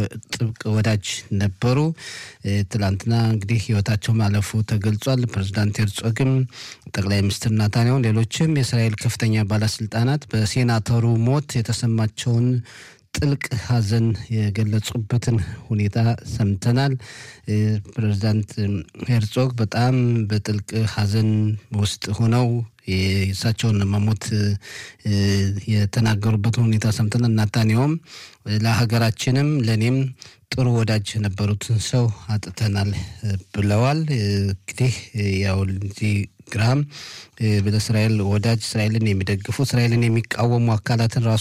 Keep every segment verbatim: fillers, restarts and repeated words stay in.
ጥብቅ ወዳጅ ነበሩ። ትላንትና እንግዲህ ህይወታቸው ማለፉ ተገልጿል። ፕሬዝዳንት ሄርጾግም ጠቅላይ ሚኒስትር ናታንያሁ ሌሎችም የእስራኤል ከፍተኛ ባለስልጣናት በሴናተሩ ሞት የተሰማቸውን ጥልቅ ሐዘን የገለጹበትን ሁኔታ ሰምተናል። ፕሬዝዳንት ሄርጾግ በጣም በጥልቅ ሐዘን ውስጥ ሆነው የእሳቸውን መሞት የተናገሩበትን ሁኔታ ሰምተናል። ናታንያሁም ለሀገራችንም ለኔም ጥሩ ወዳጅ የነበሩትን ሰው አጥተናል ብለዋል። እንግዲህ ያው ሊንድዚ ግራሃም በእስራኤል ወዳጅ እስራኤልን የሚደግፉ እስራኤልን የሚቃወሙ አካላትን ራሱ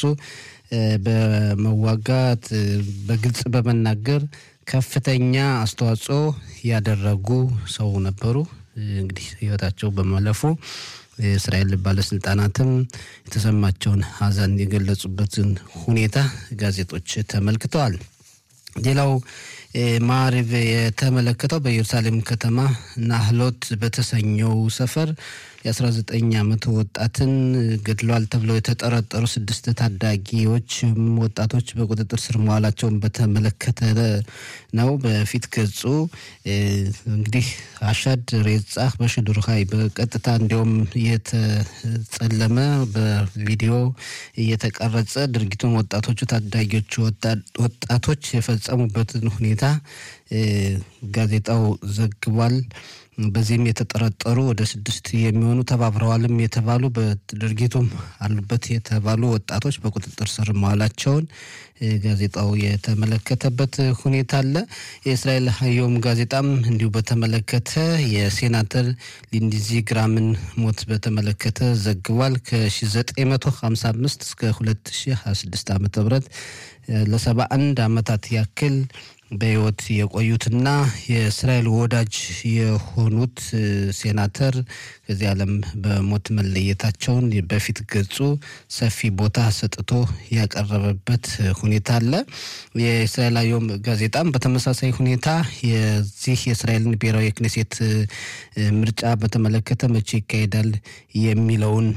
በመዋጋት በግልጽ በመናገር ከፍተኛ አስተዋጽኦ ያደረጉ ሰው ነበሩ። እንግዲህ ህይወታቸው በማለፉ የእስራኤል ባለስልጣናትም የተሰማቸውን ሐዘን የገለጹበትን ሁኔታ ጋዜጦች ተመልክተዋል። ሌላው ማዕሪብ የተመለከተው በኢየሩሳሌም ከተማ ናህሎት በተሰኘው ሰፈር የ19 ዓመት ወጣትን ገድሏል ተብለው የተጠረጠሩ ስድስት ታዳጊዎች ወጣቶች በቁጥጥር ስር መዋላቸውን በተመለከተ ነው። በፊት ገጹ እንግዲህ አሻድ ሬጻህ በሽዱር ሀይ በቀጥታ እንዲያውም የተጸለመ በቪዲዮ እየተቀረጸ ድርጊቱን ወጣቶቹ ታዳጊዎቹ ወጣቶች የፈጸሙበትን ሁኔታ ጋዜጣው ዘግቧል። በዚህም የተጠረጠሩ ወደ ስድስት የሚሆኑ ተባብረዋልም የተባሉ በድርጊቱም አሉበት የተባሉ ወጣቶች በቁጥጥር ስር መዋላቸውን ጋዜጣው የተመለከተበት ሁኔታ አለ። የእስራኤል ሀዮም ጋዜጣም እንዲሁ በተመለከተ የሴናተር ሊንድዚ ግራምን ሞት በተመለከተ ዘግቧል። ከ1955 እስከ ሁለት ሺህ ሃያ ስድስት ዓ.ም ለሰባ አንድ ዓመታት ያክል በህይወት የቆዩትና የእስራኤል ወዳጅ የሆኑት ሴናተር ከዚህ ዓለም በሞት መለየታቸውን በፊት ገጹ ሰፊ ቦታ ሰጥቶ ያቀረበበት ሁኔታ አለ። የእስራኤል ሀዮም ጋዜጣም በተመሳሳይ ሁኔታ የዚህ የእስራኤልን ብሔራዊ ክኔሴት ምርጫ በተመለከተ መቼ ይካሄዳል የሚለውን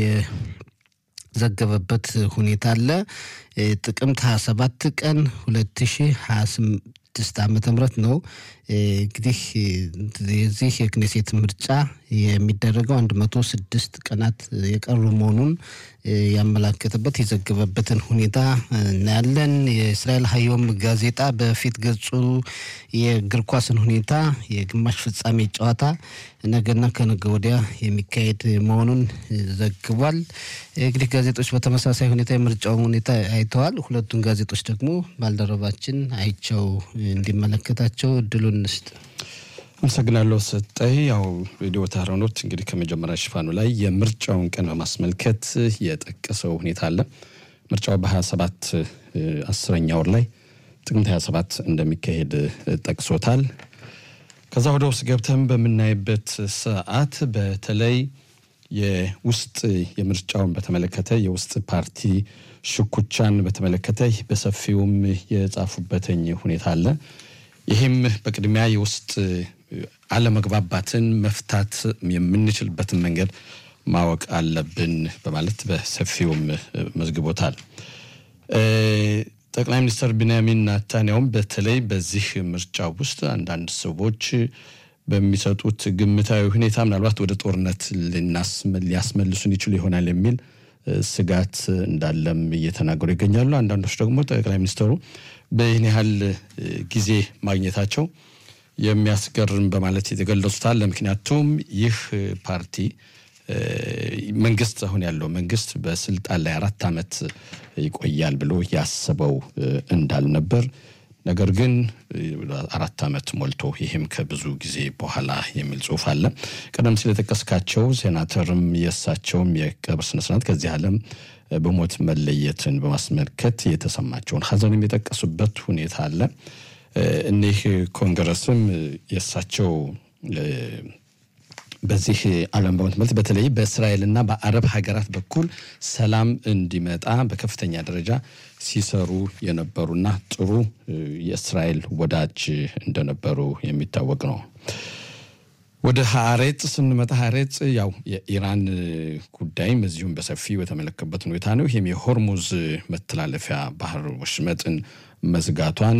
ዘገበበት ሁኔታ አለ። ጥቅምት ሃያ ሰባት ቀን ሁለት ሺህ ሃያ ስድስት ዓመተ ምህረት ነው። እንግዲህ የዚህ የክኔሴት ምርጫ የሚደረገው አንድ መቶ ስድስት ቀናት የቀሩ መሆኑን ያመላከተበት የዘገበበትን ሁኔታ እናያለን። የእስራኤል ሀዮም ጋዜጣ በፊት ገጹ የእግር ኳስን ሁኔታ የግማሽ ፍጻሜ ጨዋታ ነገና ከነገ ወዲያ የሚካሄድ መሆኑን ዘግቧል። እንግዲህ ጋዜጦች በተመሳሳይ ሁኔታ የምርጫውን ሁኔታ አይተዋል። ሁለቱን ጋዜጦች ደግሞ ባልደረባችን አይቸው እንዲመለከታቸው እድሉን እንስጥ። አመሰግናለሁ ሰጠይ። ያው ቪዲዮ ታራኖት እንግዲህ ከመጀመሪያ ሽፋኑ ላይ የምርጫውን ቀን በማስመልከት የጠቀሰው ሁኔታ አለ። ምርጫው በ27 አስረኛ ወር ላይ ጥቅምት ሃያ ሰባት እንደሚካሄድ ጠቅሶታል። ከዛ ወደ ውስጥ ገብተን በመናይበት ሰዓት በተለይ የውስጥ የምርጫውን በተመለከተ የውስጥ ፓርቲ ሽኩቻን በተመለከተ በሰፊውም የጻፉበትኝ ሁኔታ አለ። ይሄም በቅድሚያ የውስጥ አለመግባባትን መፍታት የምንችልበትን መንገድ ማወቅ አለብን በማለት በሰፊውም መዝግቦታል። ጠቅላይ ሚኒስትር ቢንያሚን ናታንያሁም በተለይ በዚህ ምርጫ ውስጥ አንዳንድ ሰዎች በሚሰጡት ግምታዊ ሁኔታ ምናልባት ወደ ጦርነት ሊያስመልሱን ይችሉ ይሆናል የሚል ስጋት እንዳለም እየተናገሩ ይገኛሉ። አንዳንዶች ደግሞ ጠቅላይ ሚኒስትሩ በይህን ያህል ጊዜ ማግኘታቸው የሚያስገርም በማለት የተገለጹታል። ለምክንያቱም ይህ ፓርቲ መንግስት አሁን ያለው መንግስት በስልጣን ላይ አራት ዓመት ይቆያል ብሎ ያሰበው እንዳልነበር፣ ነገር ግን አራት ዓመት ሞልቶ ይሄም ከብዙ ጊዜ በኋላ የሚል ጽሑፍ አለ። ቀደም ሲል የተጠቀስካቸው ሴናተርም የሳቸውም የቀብር ስነ ስርዓት ከዚህ ዓለም በሞት መለየትን በማስመልከት የተሰማቸውን ሐዘን የሚጠቀሱበት ሁኔታ አለ። እነዚህ ኮንግረስም የሳቸው በዚህ ዓለም በመተመልከት በተለይ በእስራኤልና በአረብ ሀገራት በኩል ሰላም እንዲመጣ በከፍተኛ ደረጃ ሲሰሩ የነበሩና ጥሩ የእስራኤል ወዳጅ እንደነበሩ የሚታወቅ ነው። ወደ ሐሬጽ ስንመጣ ሐሬጽ ያው የኢራን ጉዳይ መዚሁም በሰፊው የተመለከተበት ሁኔታ ነው። ይሄም የሆርሙዝ መተላለፊያ ባህር ወሽመጥን መዝጋቷን